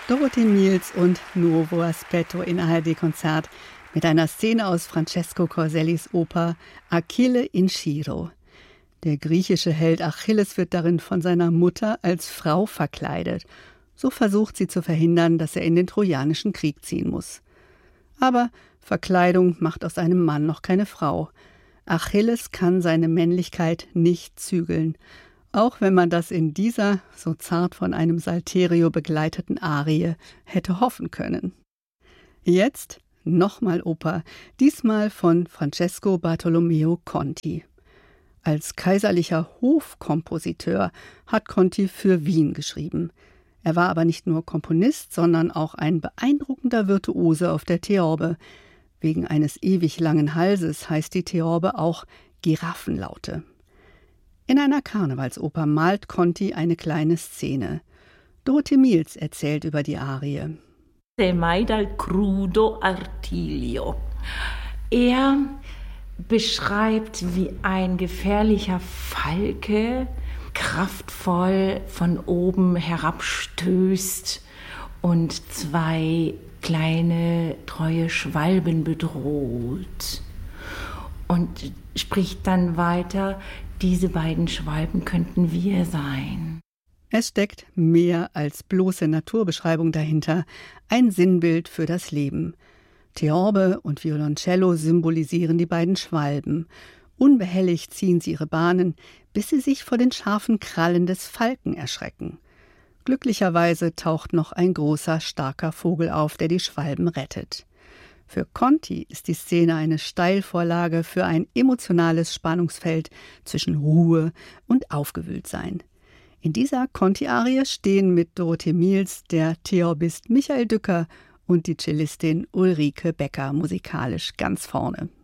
Dorothee Miels und Nuovo Aspetto in ARD-Konzert mit einer Szene aus Francesco Corsellis Oper Achille in Schiro. Der griechische Held Achilles wird darin von seiner Mutter als Frau verkleidet. So versucht sie zu verhindern, dass er in den Trojanischen Krieg ziehen muss. Aber Verkleidung macht aus einem Mann noch keine Frau. Achilles kann seine Männlichkeit nicht zügeln. Auch wenn man das in dieser, so zart von einem Salterio begleiteten Arie hätte hoffen können. Jetzt nochmal Oper, diesmal von Francesco Bartolomeo Conti. Als kaiserlicher Hofkompositeur hat Conti für Wien geschrieben. Er war aber nicht nur Komponist, sondern auch ein beeindruckender Virtuose auf der Theorbe. Wegen eines ewig langen Halses heißt die Theorbe auch Giraffenlaute. In einer Karnevalsoper malt Conti eine kleine Szene. Dorothee Miels erzählt über die Arie. Mai dal crudo artiglio. Er beschreibt, wie ein gefährlicher Falke kraftvoll von oben herabstößt und zwei kleine, treue Schwalben bedroht. Und spricht dann weiter, diese beiden Schwalben könnten wir sein. Es steckt mehr als bloße Naturbeschreibung dahinter, ein Sinnbild für das Leben. Theorbe und Violoncello symbolisieren die beiden Schwalben. Unbehelligt ziehen sie ihre Bahnen, bis sie sich vor den scharfen Krallen des Falken erschrecken. Glücklicherweise taucht noch ein großer, starker Vogel auf, der die Schwalben rettet. Für Conti ist die Szene eine Steilvorlage für ein emotionales Spannungsfeld zwischen Ruhe und Aufgewühltsein. In dieser Conti-Arie stehen mit Dorothee Miels der Theorbist Michael Dücker und die Cellistin Ulrike Becker musikalisch ganz vorne.